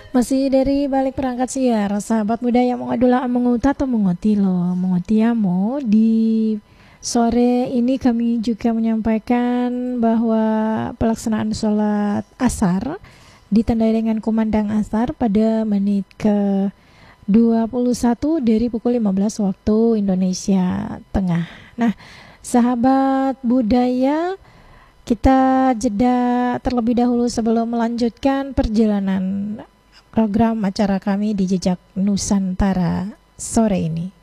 Masih dari balik perangkat siar, sahabat muda yang mengadulah menguta atau mengoti lo, mengotiamo di sore ini kami juga menyampaikan bahwa pelaksanaan sholat asar ditandai dengan kumandang asar pada menit ke 21 dari pukul 15 waktu Indonesia Tengah. Nah, sahabat budaya, kita jeda terlebih dahulu sebelum melanjutkan perjalanan program acara kami di Jejak Nusantara sore ini.